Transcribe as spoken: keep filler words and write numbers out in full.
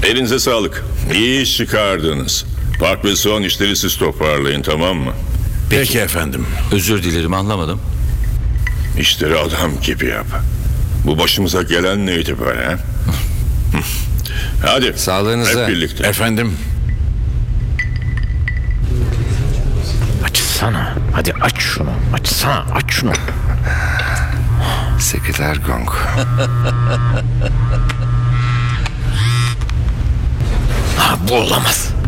Elinize sağlık. İyi iş çıkardınız. Park ve son işleri siz toparlayın, tamam mı? Peki efendim. Özür dilerim, anlamadım. İşleri adam gibi yap. Bu başımıza gelen neydi böyle ha? Hadi. Sağlığınıza. Hep birlikte. Efendim. Açsana. Hadi aç şunu. Açsana. Aç şunu. Sekreter Gong. Ha, bu olamaz.